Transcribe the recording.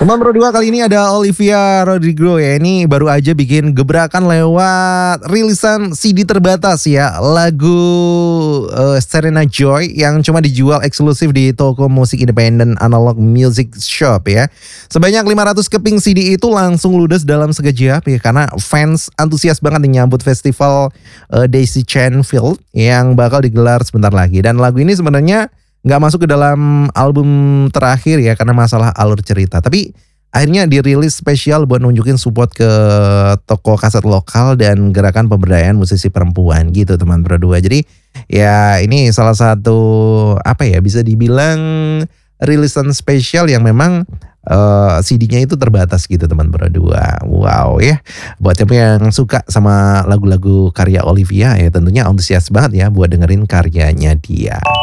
Teman berdua kali ini ada Olivia Rodrigo ya. Ini baru aja bikin gebrakan lewat rilisan CD terbatas ya. Lagu Serena Joy yang cuma dijual eksklusif di toko musik independen Analog Music Shop ya. Sebanyak 500 keping CD itu langsung ludes dalam sekejap ya. Karena fans antusias banget menyambut festival Daisy Chain Field yang bakal digelar sebentar lagi. Dan lagu ini sebenarnya nggak masuk ke dalam album terakhir ya karena masalah alur cerita. Tapi akhirnya dirilis spesial buat nunjukin support ke toko kaset lokal dan gerakan pemberdayaan musisi perempuan gitu teman berdua. Jadi ya ini salah satu apa ya bisa dibilang rilisan spesial yang memang CD-nya itu terbatas gitu teman berdua. Wow ya. Buat siapa yang suka sama lagu-lagu karya Olivia ya tentunya antusias banget ya buat dengerin karyanya dia.